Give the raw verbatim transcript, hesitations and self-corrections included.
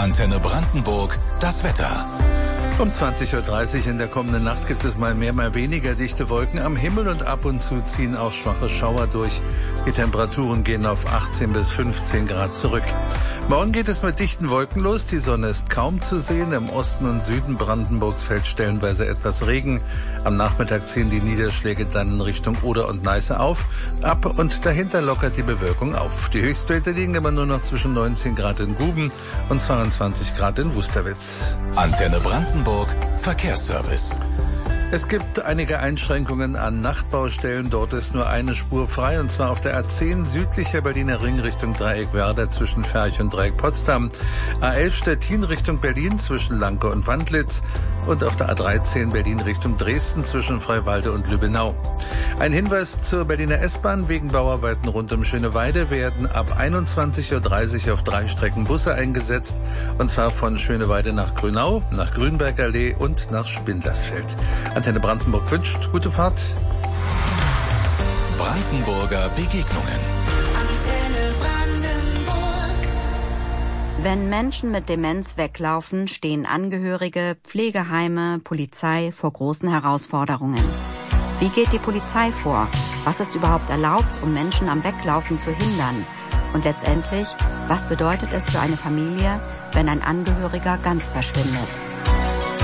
Antenne Brandenburg, das Wetter. Um zwanzig Uhr dreißig in der kommenden Nacht gibt es mal mehr, mal weniger dichte Wolken am Himmel und ab und zu ziehen auch schwache Schauer durch. Die Temperaturen gehen auf achtzehn bis fünfzehn Grad zurück. Morgen geht es mit dichten Wolken los. Die Sonne ist kaum zu sehen. Im Osten und Süden Brandenburgs fällt stellenweise etwas Regen. Am Nachmittag ziehen die Niederschläge dann in Richtung Oder und Neiße auf. Ab und dahinter lockert die Bewölkung auf. Die Höchstwerte liegen immer nur noch zwischen neunzehn Grad in Guben und zweiundzwanzig Grad in Wusterwitz. Antenne Brandenburg, Verkehrsservice. Es gibt einige Einschränkungen an Nachtbaustellen. Dort ist nur eine Spur frei, und zwar auf der A zehn südlicher Berliner Ring Richtung Dreieck-Werder zwischen Ferch und Dreieck-Potsdam, A elf Stettin Richtung Berlin zwischen Lanke und Wandlitz und auf der A dreizehn Berlin Richtung Dresden zwischen Freiwalde und Lübbenau. Ein Hinweis zur Berliner S-Bahn: wegen Bauarbeiten rund um Schöneweide werden ab einundzwanzig Uhr dreißig auf drei Strecken Busse eingesetzt, und zwar von Schöneweide nach Grünau, nach Grünbergallee und nach Spindlersfeld. Antenne Brandenburg wünscht gute Fahrt. Brandenburger Begegnungen. Antenne Brandenburg. Wenn Menschen mit Demenz weglaufen, stehen Angehörige, Pflegeheime, Polizei vor großen Herausforderungen. Wie geht die Polizei vor? Was ist überhaupt erlaubt, um Menschen am Weglaufen zu hindern? Und letztendlich, was bedeutet es für eine Familie, wenn ein Angehöriger ganz verschwindet?